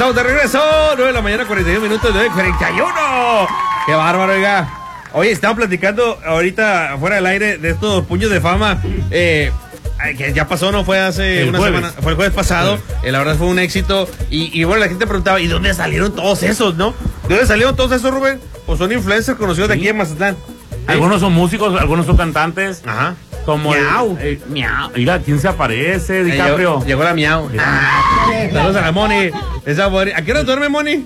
Estamos de regreso, 9 de la mañana, 41 minutos, 9:41. ¡Qué bárbaro, oiga! Oye, estamos platicando ahorita fuera del aire de estos puños de fama. Que ya pasó, ¿no? Fue hace una semana, fue el jueves pasado. La verdad fue un éxito. Y bueno, la gente preguntaba, ¿y dónde salieron todos esos, no? ¿De dónde salieron todos esos, Rubén? Pues son influencers conocidos de aquí en Mazatlán. Algunos son músicos, algunos son cantantes. Ajá. Como Miau. Miau. Mira, ¿quién se aparece? DiCaprio. Llegó la Miau. Saludos a la Moni. ¿A qué hora duerme, Moni?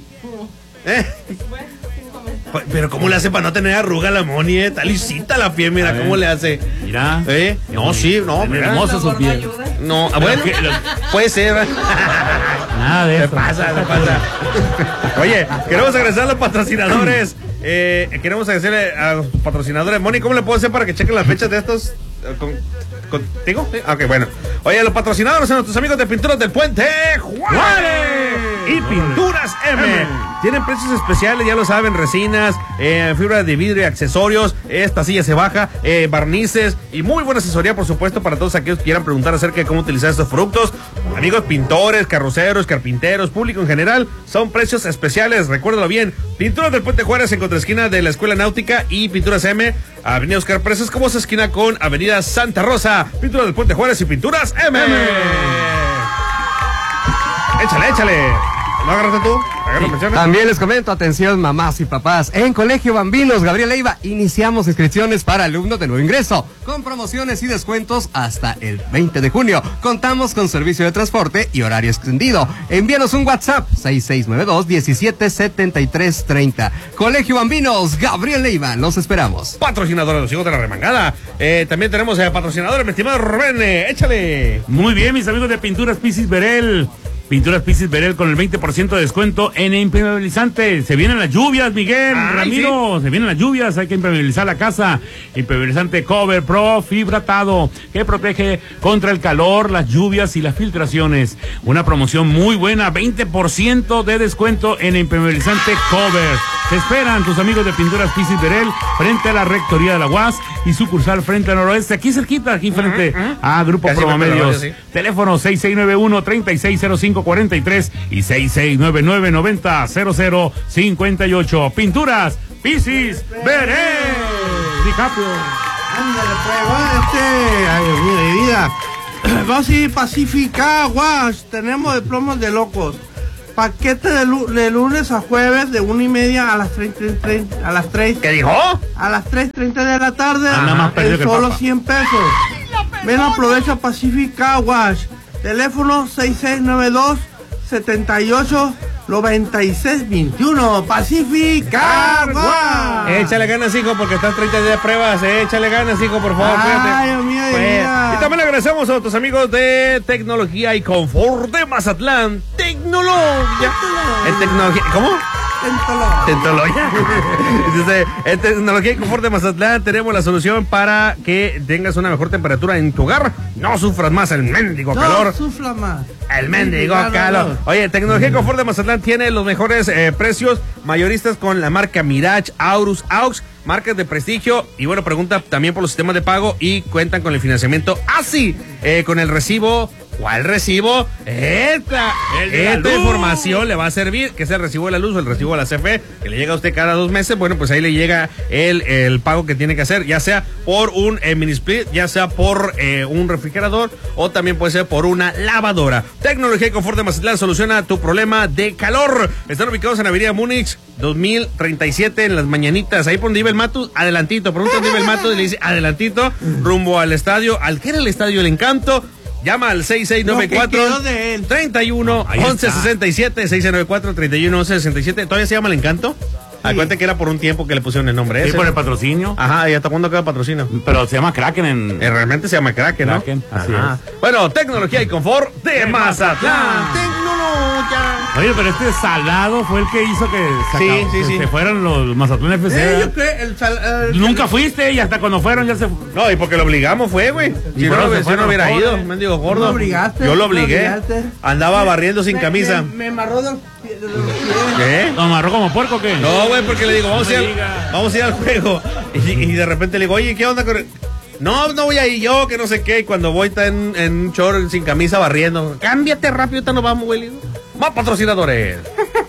Pero ¿cómo le hace para no tener arruga la Moni? Está lisita la piel, mira cómo le hace. Mira. No, sí, no. Hermosa su piel. No, bueno, puede ser. Nada de eso. Se pasa. Oye, queremos agradecer a los patrocinadores. Queremos agradecerle a los patrocinadores. Moni, ¿cómo le puedo hacer para que chequen las fechas de estos? ¿Contigo? ¿Sí? Ok, bueno. Oye, los patrocinadores son nuestros amigos de Pinturas del Puente Juárez y Pinturas M. Tienen precios especiales, ya lo saben, resinas, fibra de vidrio y accesorios, esta silla se baja, barnices y muy buena asesoría, por supuesto, para todos aquellos que quieran preguntar acerca de cómo utilizar estos productos. Amigos pintores, carroceros, carpinteros, público en general, son precios especiales, recuérdalo bien. Pinturas del Puente Juárez en contraesquina de la Escuela Náutica y Pinturas M, Avenida Oscar Presas, como se esquina con Avenida Santa Rosa. Pinturas del Puente Juárez y Pinturas M. Échale. ¿No agarraste tú? Sí. También les comento, atención mamás y papás, en Colegio Bambinos Gabriel Leiva iniciamos inscripciones para alumnos de nuevo ingreso, con promociones y descuentos hasta el 20 de junio. Contamos con servicio de transporte y horario extendido. Envíanos un WhatsApp 6692-177330. Colegio Bambinos Gabriel Leiva, los esperamos. Patrocinadores, los hijos de la remangada. También tenemos patrocinadores, mi estimado Rubén, échale. Muy bien, mis amigos de Pinturas Pisis Berel. Pinturas Pisis Berel con el 20% de descuento en impermeabilizante. Se vienen las lluvias, Miguel, Ramiro. Sí. Se vienen las lluvias, hay que impermeabilizar la casa. Impermeabilizante Cover Pro fibratado que protege contra el calor, las lluvias y las filtraciones. Una promoción muy buena, 20% de descuento en impermeabilizante Cover. Te esperan tus amigos de Pinturas Pisis Berel frente a la Rectoría de la UAS y sucursal frente al Noroeste, aquí cerquita, aquí frente a Grupo Promomedios. Sí. Teléfono 6691-360543 y 6699-900058. Pinturas Pisis Berel. DiCaprio. Ándale, pues, ay, Dios mío, de vida. Vamos a ir Pacifica Wash. Tenemos diplomos de locos. Paquete de lunes a jueves de 1:30 a las 3. ¿Qué dijo? A las 3:30 de la tarde. En solo 100 pesos. Ven, aprovecha Pacifica Wash. Teléfono 6692-789621. Pacifica Wash. Échale ganas, hijo, porque están 30 días de pruebas. Échale ganas, hijo, por favor. Ay, Dios mío, y también le agradecemos a nuestros amigos de Tecnología y Confort de Mazatlán. Tecnología. ¿Cómo? Tecnología. Dice, en Tecnología y Confort de Mazatlán tenemos la solución para que tengas una mejor temperatura en tu hogar. No sufras más el mendigo calor. No sufras más. El mendigo calor. Oye, Tecnología y Confort de Mazatlán tiene los mejores precios mayoristas con la marca Mirage, Aurus, AUX, marcas de prestigio. Y bueno, pregunta también por los sistemas de pago y cuentan con el financiamiento así, con el recibo. ¿Cuál recibo? Esta información le va a servir, que es el recibo de la luz o el recibo de la CFE, que le llega a usted cada 2 meses. Bueno, pues ahí le llega el pago que tiene que hacer, ya sea por un mini split, ya sea por un refrigerador o también puede ser por una lavadora. Tecnología y Confort de Mazatlán soluciona tu problema de calor. Están ubicados en Avenida Múnich 2037 en Las Mañanitas, ahí por donde iba el Matus, adelantito, pregunta dónde iba el Matus y le dice adelantito, rumbo al estadio, al que era el Estadio El Encanto. Llama al 6694-31-1167, 6694-31-1167. ¿Todavía se llama El Encanto? Acuérdate que era por un tiempo que le pusieron el nombre ese. Sí, por el patrocinio. Ajá, ¿y hasta cuándo queda patrocinio? Pero se llama Kraken realmente se llama Kraken, ¿no? Kraken, así es. Bueno, Tecnología y Confort de Mazatlán. Tecnología. Oye, pero este Salado fue el que hizo que se fueran los Mazatlán FC. Yo creo, Nunca fuiste y hasta cuando fueron ya se... No, y porque lo obligamos fue, güey. Si no hubiera ido, mendigo gordo. ¿Lo obligaste? Yo lo obligué. Andaba barriendo sin camisa. Me amarró de ¿Qué? ¿Lo amarró como puerco o qué? No, güey, porque le digo, vamos a ir al juego. Y de repente le digo, oye, ¿qué onda con...? No voy a ir yo, que no sé qué. Y cuando voy está en short, sin camisa, barriendo. Cámbiate rápido, ahorita nos vamos, güey. Más patrocinadores.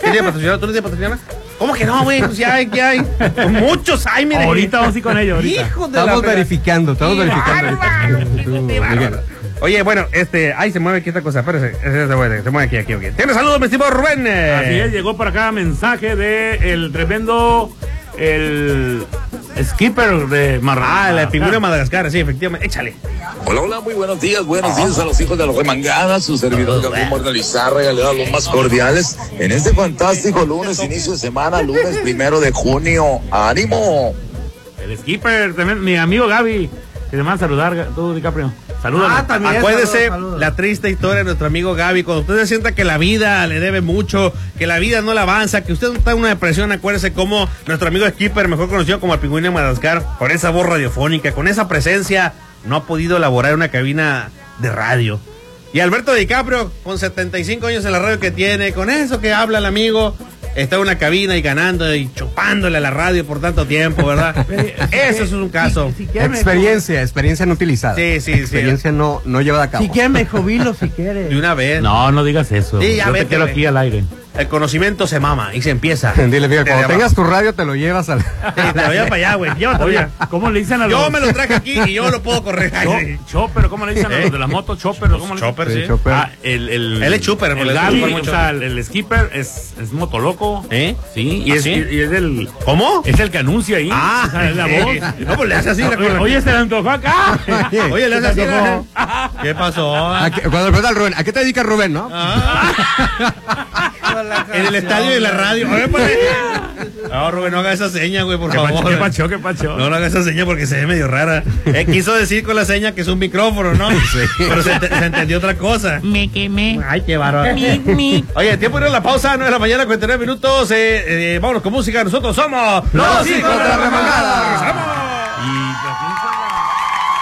¿Tienes patrocinador? ¿Tú no tienes patrocinador? ¿Cómo que no, güey? Pues ya hay, muchos hay, mire. Ahorita vamos a ir con ellos, ahorita. Hijo de Estamos la verificando. Qué bárbaro. Oye, bueno, ay, se mueve aquí esta cosa, espérese, se mueve aquí. ¿Tienes saludos, mi estimado Rubén? Así es, llegó por acá mensaje de el tremendo, el skipper de Marranaca. El pingüino de Madagascar, sí, efectivamente, échale. Hola, muy buenos días a los hijos de los remangadas, su servidor Gabriel Moreno Lizárraga le da los más cordiales en este fantástico lunes, inicio de semana, lunes 1 de junio, ánimo. El skipper, mi amigo Gaby, que te manda a saludar, tú, DiCaprio. Salúdalo. También. Acuérdese Saludos. la triste historia de nuestro amigo Gaby. Cuando usted se sienta que la vida le debe mucho, que la vida no le avanza, que usted está en una depresión, acuérdese cómo nuestro amigo Skipper, mejor conocido como el pingüino de Madagascar, con esa voz radiofónica, con esa presencia, no ha podido elaborar en una cabina de radio. Y Alberto DiCaprio, con 75 años en la radio que tiene, con eso que habla el amigo, está en una cabina y ganando y chupándole a la radio por tanto tiempo, ¿verdad? Eso es un caso. Experiencia no utilizada. Sí. Experiencia no llevada a cabo. Si quieres me jubilo, si quieres. De una vez. No digas eso. Sí, ya yo vete, te quiero güey. aquí al aire. El conocimiento se mama y se empieza. Dile, fíjate, cuando Desde tengas tu radio te lo llevas al... Sí, te lo llevo para allá, güey. Llévatelo Oye, ya. ¿cómo le dicen a los... Yo me lo traje aquí y yo lo puedo correr. Chopper, ¿cómo le dicen a los de la moto? Chopper, ¿cómo le dicen? Chopper, sí. Chopper. Él es chopper, el le Gaby, gusta mucho. o sea, el skipper es motoloco. ¿Eh? Sí, y ¿Ah, es, sí? y es el... ¿Cómo? Es el que anuncia ahí. O sea, es la voz. No, pues le hace así. Oye, se le antojó acá. Oye, le hace así. Se le antojó. ¿Qué pasó? Cuando le pregunta al Rubén, ¿a qué te dedicas, Rubén, no? En el estadio de la radio. A ver, pues. No, Rubén, no haga esa seña, güey, por favor. ¿Qué pacho? No haga esa seña porque se ve medio rara. Quiso decir con la seña que es un micrófono, ¿no? Pero se entendió otra cosa. Me quemé. Ay, qué bárbaro. Oye, tiempo de ir a la pausa, 9 de la mañana, 49 minutos. Vámonos con música. Nosotros somos Los hijos de la remangada.